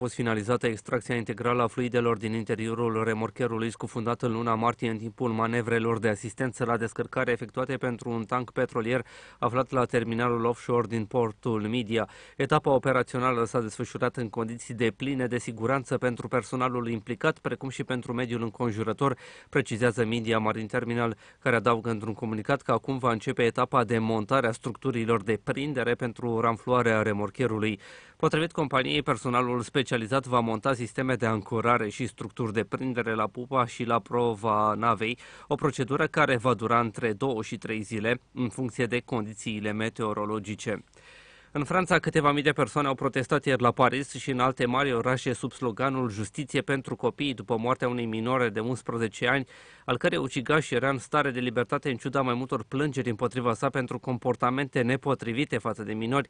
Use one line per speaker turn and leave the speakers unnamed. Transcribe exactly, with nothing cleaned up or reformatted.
A fost finalizată extracția integrală a fluidelor din interiorul remorcherului scufundat în luna martie în timpul manevrelor de asistență la descărcare efectuate pentru un tank petrolier aflat la terminalul offshore din portul Midia. Etapa operațională s-a desfășurat în condiții de pline de siguranță pentru personalul implicat, precum și pentru mediul înconjurător, precizează Midia Marine Terminal, care adaugă într-un comunicat că acum va începe etapa de montare a structurilor de prindere pentru ranfluarea remorcherului. Potrivit companiei, personalul specializat va monta sisteme de ancorare și structuri de prindere la pupa și la prova navei, o procedură care va dura între două și trei zile, în funcție de condițiile meteorologice. În Franța, câteva mii de persoane au protestat ieri la Paris și în alte mari orașe sub sloganul Justiție pentru copii după moartea unei minore de unsprezece ani, al cărei ucigaș era în stare de libertate în ciuda mai multor plângeri împotriva sa pentru comportamente nepotrivite față de minori.